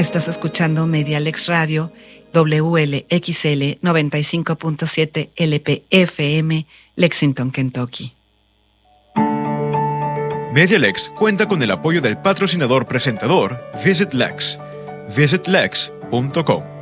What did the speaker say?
Estás escuchando Medialex Radio, WLXL 95.7 LPFM, Lexington, Kentucky. Medialex cuenta con el apoyo del patrocinador presentador Visit Lex. visitlex.com.